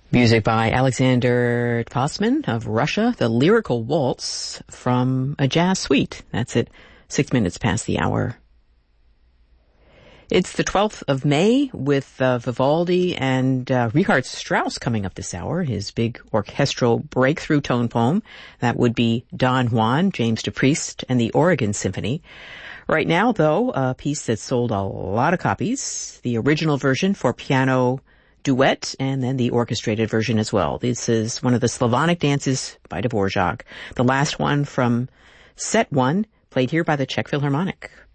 Music by Alexander Kosman of Russia, the Lyrical Waltz from a jazz suite. That's it, 6 minutes past the hour. It's the 12th of May with Vivaldi and Richard Strauss coming up this hour, his big orchestral breakthrough tone poem. That would be Don Juan, James DePriest, and the Oregon Symphony. Right now, though, a piece that sold a lot of copies, the original version for piano duet, and then the orchestrated version as well. This is one of the Slavonic dances by Dvorak, the last one from set 1, played here by the Czech Philharmonic.